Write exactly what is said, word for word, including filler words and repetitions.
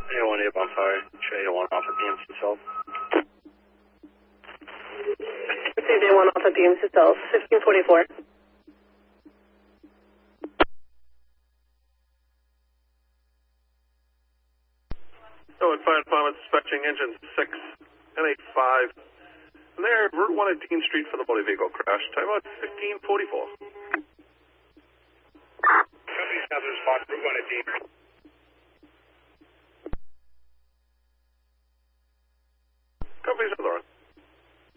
A one eight on fire. Trade one off at beams itself. Received A one off at beams itself. fifteen forty-four. Oh, and fire department dispatching engines six and eight five. And they're Route one at Dean Street for the motor vehicle crash. Time out fifteen forty-four. Company staff response, Route one at Dean.